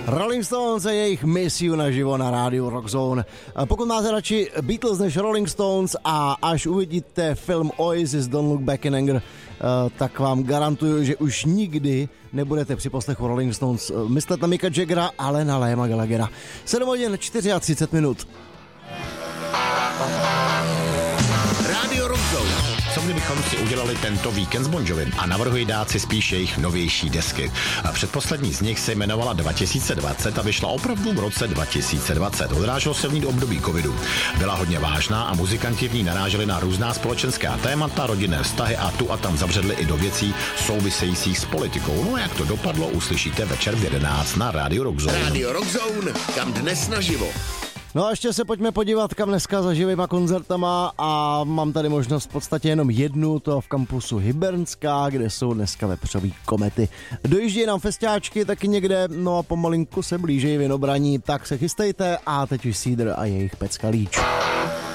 Rolling Stones a jejich Miss You naživo na rádiu Rock Zone. Pokud máte radši Beatles než Rolling Stones a až uvidíte film Oasis Don't Look Back in Anger, tak vám garantuju, že už nikdy nebudete při poslechu Rolling Stones myslet na Micka Jaggera, ale na Liama Gallaghera. 7 hodin 34 minut. Rádio Rock Zone. Co kdybychom si udělali tento víkend s Bon Jovim a navrhuji dát si spíš jejich novější desky. A předposlední z nich se jmenovala 2020 a vyšla opravdu v roce 2020. Odráželo se v ní do období covidu. Byla hodně vážná a muzikanti v ní naráželi na různá společenská témata, rodinné vztahy a tu a tam zabředli i do věcí souvisejících s politikou. No a jak to dopadlo, uslyšíte večer v 11 na Rádio Rock Zone. Rádio Rock Zone, kam dnes naživo. No a ještě se pojďme podívat, kam dneska za živýma koncertama a mám tady možnost v podstatě jenom jednu, to v kampusu Hybernská, kde jsou dneska vepřový komety. Dojíždí nám festiáčky taky někde, no a pomalinku se blíží Vinobraní, tak se chystejte a teď už Cedar a jejich Pecka Líč.